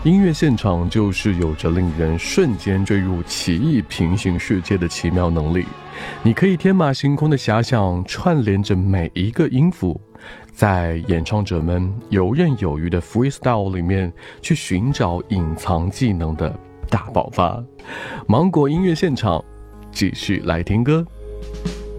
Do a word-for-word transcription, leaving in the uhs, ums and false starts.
音乐现场就是有着令人瞬间坠入奇异平行世界的奇妙能力。你可以天马行空的遐想，串联着每一个音符，在演唱者们游刃有余的 freestyle 里面去寻找隐藏技能的大爆发。芒果音乐现场，继续来听歌。